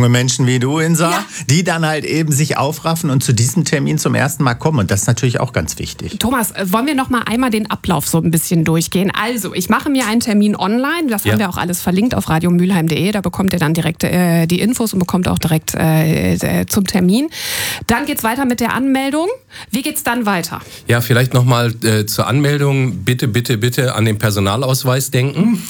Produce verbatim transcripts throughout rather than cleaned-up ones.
junge Menschen wie du, Insa, ja. die dann halt eben sich aufraffen und zu diesem Termin zum ersten Mal kommen. Und das ist natürlich auch ganz wichtig. Thomas, wollen wir noch mal einmal den Ablauf so ein bisschen durchgehen? Also, ich mache mir einen Termin online. Das ja. haben wir auch alles verlinkt auf radio mülheim punkt de. Da bekommt ihr dann direkt äh, die Infos und bekommt auch direkt äh, zum Termin. Dann geht's weiter mit der Anmeldung. Wie geht's dann weiter? Ja, vielleicht noch mal äh, zur Anmeldung. Bitte, bitte, bitte an den Personalausweis denken. Mhm.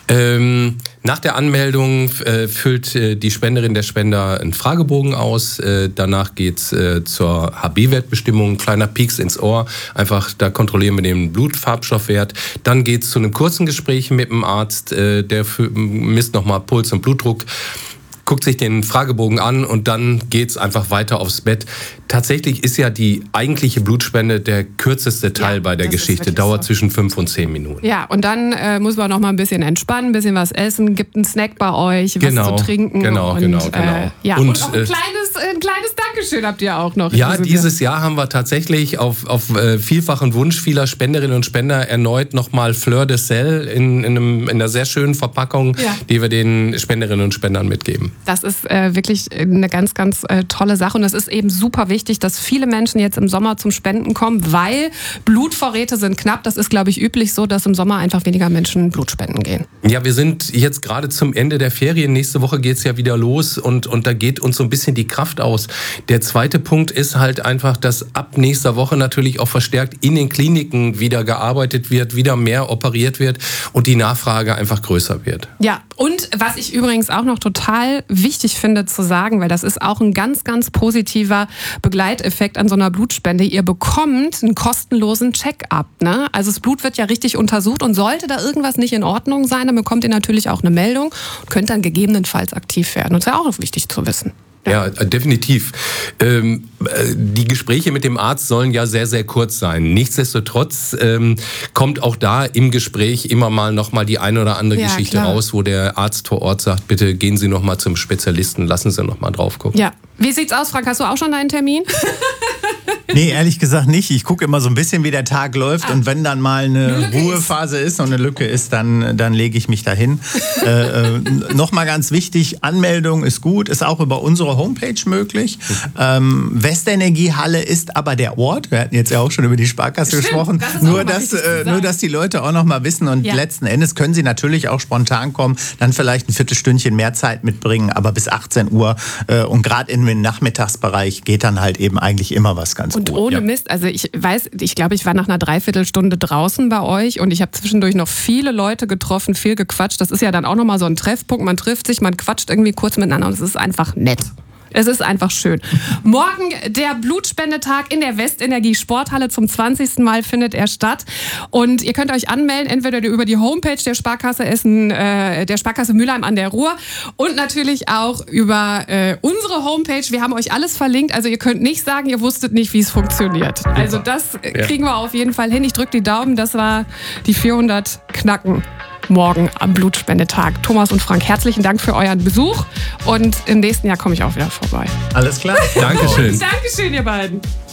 Ähm, nach der Anmeldung äh, füllt äh, die Spenderin, der Spender einen Fragebogen aus. Äh, danach geht's äh, zur H B-Wertbestimmung. Kleiner Pieks ins Ohr. Einfach, da kontrollieren wir den Blutfarbstoffwert. Dann geht's zu einem kurzen Gespräch mit dem Arzt. Äh, der für, misst nochmal Puls und Blutdruck. Guckt sich den Fragebogen an und dann geht's einfach weiter aufs Bett. Tatsächlich ist ja die eigentliche Blutspende der kürzeste Teil ja, bei der Geschichte. Dauert so. zwischen fünf und zehn Minuten. Ja, und dann äh, muss man noch mal ein bisschen entspannen, ein bisschen was essen, gibt einen Snack bei euch, was genau, zu trinken. Genau, und, genau, genau. Äh, ja, und, und auch ein kleines, ein kleines Dankeschön habt ihr auch noch. Ja, dieses Jahr haben wir tatsächlich auf, auf äh, vielfachen Wunsch vieler Spenderinnen und Spender erneut nochmal Fleur de Sel in, in, einem, in einer sehr schönen Verpackung, ja. die wir den Spenderinnen und Spendern mitgeben. Das ist äh, wirklich eine ganz, ganz äh, tolle Sache und es ist eben super wichtig, dass viele Menschen jetzt im Sommer zum Spenden kommen, weil Blutvorräte sind knapp. Das ist, glaube ich, üblich so, dass im Sommer einfach weniger Menschen Blut spenden gehen. Ja, wir sind jetzt gerade zum Ende der Ferien. Nächste Woche geht's ja wieder los und, und da geht uns so ein bisschen die Kraft aus. Der zweite Punkt ist halt einfach, dass ab nächster Woche natürlich auch verstärkt in den Kliniken wieder gearbeitet wird, wieder mehr operiert wird und die Nachfrage einfach größer wird. Ja, und was ich übrigens auch noch total wichtig finde zu sagen, weil das ist auch ein ganz, ganz positiver Begleiteffekt an so einer Blutspende. Ihr bekommt einen kostenlosen Check-up. Ne? Also das Blut wird ja richtig untersucht und sollte da irgendwas nicht in Ordnung sein, dann bekommt ihr natürlich auch eine Meldung und könnt dann gegebenenfalls aktiv werden. Und das ist ja auch wichtig zu wissen. Ja, definitiv. Ähm, die Gespräche mit dem Arzt sollen ja sehr, sehr kurz sein. Nichtsdestotrotz ähm, kommt auch da im Gespräch immer mal noch mal die eine oder andere ja, Geschichte klar. raus, wo der Arzt vor Ort sagt, bitte gehen Sie noch mal zum Spezialisten, lassen Sie noch mal drauf gucken. Ja. Wie sieht's aus, Frank? Hast du auch schon deinen Termin? Nee, ehrlich gesagt nicht. Ich gucke immer so ein bisschen, wie der Tag läuft. Ah. Und wenn dann mal eine, eine Ruhephase ist. ist und eine Lücke ist, dann, dann lege ich mich dahin. äh, äh, Nochmal ganz wichtig, Anmeldung ist gut, ist auch über unsere Homepage möglich. Ähm, Westenergiehalle ist aber der Ort. Wir hatten jetzt ja auch schon über die Sparkasse Stimmt, gesprochen. Das nur, dass, äh, nur, dass die Leute auch noch mal wissen. Und ja. letzten Endes können sie natürlich auch spontan kommen, dann vielleicht ein Viertelstündchen mehr Zeit mitbringen, aber bis achtzehn Uhr. Äh, und gerade im Nachmittagsbereich geht dann halt eben eigentlich immer was ganz und gut. Und ohne ja. Mist, also ich weiß, ich glaube, ich war nach einer Dreiviertelstunde draußen bei euch und ich habe zwischendurch noch viele Leute getroffen, viel gequatscht. Das ist ja dann auch nochmal so ein Treffpunkt. Man trifft sich, man quatscht irgendwie kurz miteinander und es ist einfach nett. Es ist einfach schön. Morgen der Blutspendetag in der Westenergie Sporthalle. Zum zwanzigsten Mal findet er statt. Und ihr könnt euch anmelden, entweder über die Homepage der Sparkasse Essen, äh, der Sparkasse Mülheim an der Ruhr und natürlich auch über äh, unsere Homepage. Wir haben euch alles verlinkt. Also ihr könnt nicht sagen, ihr wusstet nicht, wie es funktioniert. Also das kriegen wir auf jeden Fall hin. Ich drücke die Daumen. Das war die vierhundert knacken. Morgen am Blutspendetag. Thomas und Frank, herzlichen Dank für euren Besuch und im nächsten Jahr komme ich auch wieder vorbei. Alles klar. Dankeschön. Dankeschön, ihr beiden.